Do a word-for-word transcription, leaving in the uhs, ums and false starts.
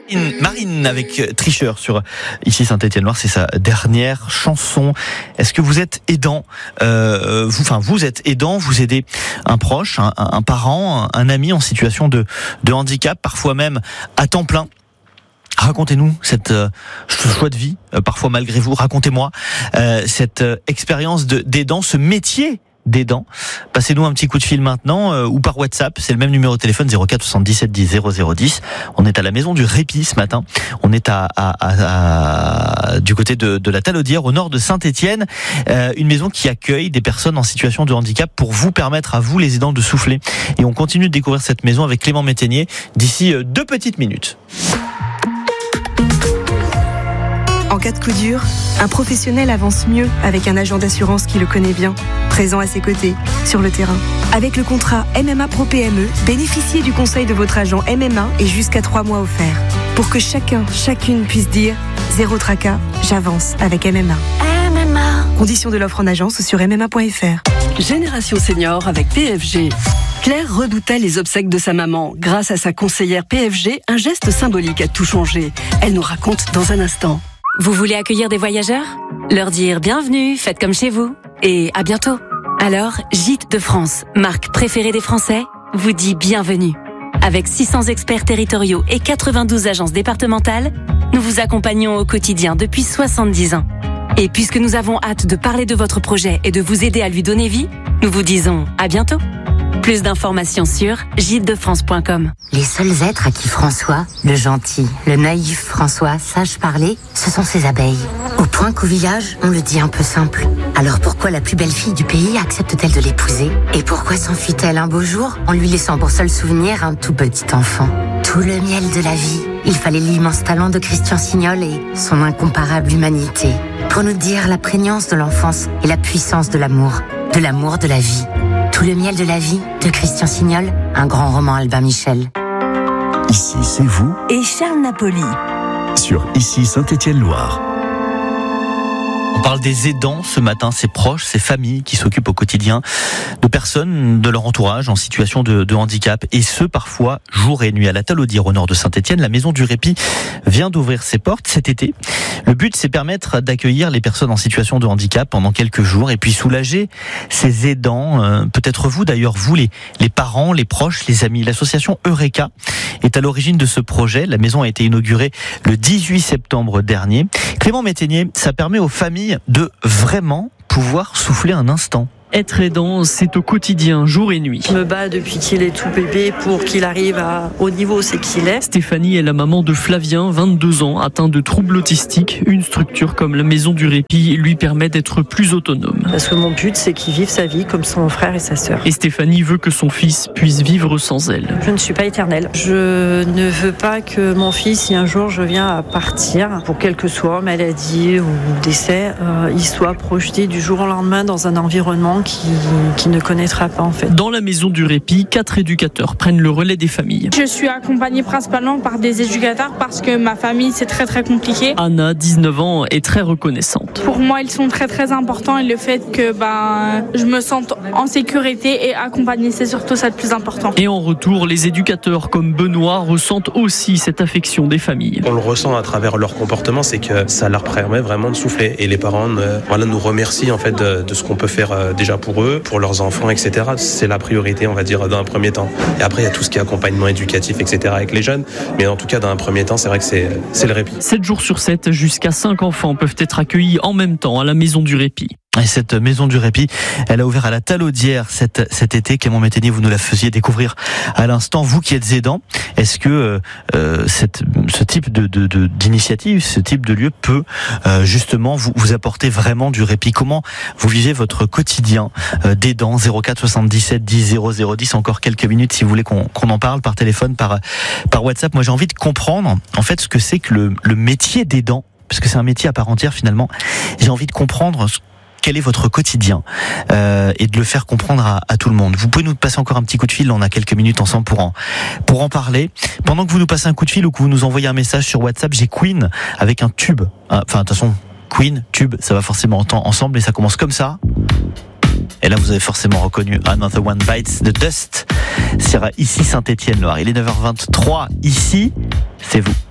Marine avec Tricheur sur Ici Saint-Étienne-Loire, c'est sa dernière chanson. Est-ce que vous êtes aidant euh, vous, enfin, vous êtes aidant, vous aidez un proche, un, un parent, un, un ami en situation de, de handicap, parfois même à temps plein. Racontez-nous cette euh, ce choix de vie, euh, parfois malgré vous. Racontez-moi euh, cette euh, expérience de, d'aidant, ce métier d'aidant. Passez-nous un petit coup de fil maintenant euh, ou par WhatsApp. C'est le même numéro de téléphone zéro quatre soixante-dix-sept dix zéro zéro dix. On est à la maison du répit ce matin. On est à, à, à, à du côté de, de la Talaudière, au nord de Saint-Étienne. Euh, une maison qui accueille des personnes en situation de handicap pour vous permettre à vous les aidants de souffler. Et on continue de découvrir cette maison avec Clément Métainier d'ici euh, deux petites minutes. En cas de coup dur, un professionnel avance mieux avec un agent d'assurance qui le connaît bien, présent à ses côtés, sur le terrain. Avec le contrat M M A Pro P M E, bénéficiez du conseil de votre agent M M A et jusqu'à trois mois offerts. Pour que chacun, chacune puisse dire « Zéro tracas, j'avance avec M M A ». M M A. Conditions de l'offre en agence ou sur m m a point f r. Génération Senior avec P F G. Claire redoutait les obsèques de sa maman. Grâce à sa conseillère P F G, un geste symbolique a tout changé. Elle nous raconte dans un instant. Vous voulez accueillir des voyageurs ? Leur dire bienvenue, faites comme chez vous. Et à bientôt. Alors, Gîtes de France, marque préférée des Français, vous dit bienvenue. Avec six cents experts territoriaux et quatre-vingt-douze agences départementales, nous vous accompagnons au quotidien depuis soixante-dix ans. Et puisque nous avons hâte de parler de votre projet et de vous aider à lui donner vie, nous vous disons à bientôt. Plus d'informations sur gîtes de france point com. Les seuls êtres à qui François, le gentil, le naïf François, sache parler, ce sont ses abeilles. Au point qu'au village, on le dit un peu simple. Alors pourquoi la plus belle fille du pays accepte-t-elle de l'épouser ? Et pourquoi s'enfuit-elle un beau jour en lui laissant pour seul souvenir un tout petit enfant ? Tout le miel de la vie. Il fallait l'immense talent de Christian Signol et son incomparable humanité pour nous dire la prégnance de l'enfance et la puissance de l'amour, de l'amour de la vie. Tout le miel de la vie de Christian Signol, un grand roman Albin Michel. Ici, c'est vous et Charles Napoli sur Ici Saint-Étienne-Loire. On parle des aidants ce matin, ces proches, ces familles qui s'occupent au quotidien de personnes de leur entourage en situation de, de handicap, et ce parfois jour et nuit. À la Talaudière, au nord de Saint-Étienne, la maison du répit vient d'ouvrir ses portes cet été. Le but, c'est permettre d'accueillir les personnes en situation de handicap pendant quelques jours et puis soulager ces aidants, euh, peut-être vous d'ailleurs, vous les, les parents, les proches, les amis. L'association Eureka est à l'origine de ce projet. La maison a été inaugurée le dix-huit septembre dernier. Clément Métainier, ça permet aux familles de vraiment pouvoir souffler un instant. Être aidant, c'est au quotidien, jour et nuit. Je me bats depuis qu'il est tout bébé pour qu'il arrive à, au niveau où c'est qu'il est. Stéphanie est la maman de Flavien, vingt-deux ans, atteint de troubles autistiques. Une structure comme la Maison du Répit lui permet d'être plus autonome. Parce que mon but, c'est qu'il vive sa vie comme son frère et sa sœur. Et Stéphanie veut que son fils puisse vivre sans elle. Je ne suis pas éternelle. Je ne veux pas que mon fils, si un jour je viens à partir, pour quelle que soit maladie ou décès, euh, il soit projeté du jour au lendemain dans un environnement Qui, qui ne connaîtra pas en fait. Dans la Maison du Répit, quatre éducateurs prennent le relais des familles. Je suis accompagnée principalement par des éducateurs parce que ma famille c'est très très compliqué. Anna, dix-neuf ans, est très reconnaissante. Pour moi ils sont très très importants et le fait que ben, je me sente en sécurité et accompagnée, c'est surtout ça le plus important. Et en retour, les éducateurs comme Benoît ressentent aussi cette affection des familles. On le ressent à travers leur comportement, c'est que ça leur permet vraiment de souffler. Et les parents euh, voilà, nous remercient en fait de, de ce qu'on peut faire euh, déjà pour eux, pour leurs enfants, et cetera. C'est la priorité, on va dire, d'un premier temps. Et après, il y a tout ce qui est accompagnement éducatif, et cetera avec les jeunes. Mais en tout cas, dans un premier temps, c'est vrai que c'est, c'est le répit. sept jours sur sept, jusqu'à cinq enfants peuvent être accueillis en même temps à la Maison du Répit. Et cette maison du répit, elle a ouvert à la Talaudière cet, cet été. Clément Métainier, vous nous la faisiez découvrir à l'instant, vous qui êtes aidant. Est-ce que euh, cette, ce type de, de, de, d'initiative, ce type de lieu peut euh, justement vous, vous apporter vraiment du répit ? Comment vous vivez votre quotidien euh, d'aidant ? Zéro quatre soixante-dix-sept dix zéro zéro dix, encore quelques minutes si vous voulez qu'on, qu'on en parle par téléphone, par, par WhatsApp. Moi j'ai envie de comprendre en fait ce que c'est que le, le métier d'aidant, parce que c'est un métier à part entière finalement. J'ai envie de comprendre ce quel est votre quotidien euh, et de le faire comprendre à, à tout le monde. Vous pouvez nous passer encore un petit coup de fil, on a quelques minutes ensemble pour en, pour en parler. Pendant que vous nous passez un coup de fil ou que vous nous envoyez un message sur WhatsApp, j'ai Queen avec un tube. Enfin, de toute façon, Queen, tube, ça va forcément ensemble et ça commence comme ça. Et là, vous avez forcément reconnu Another One Bites the Dust. C'est ici Saint-Étienne-Loire. Il est neuf heures vingt-trois ici, c'est vous.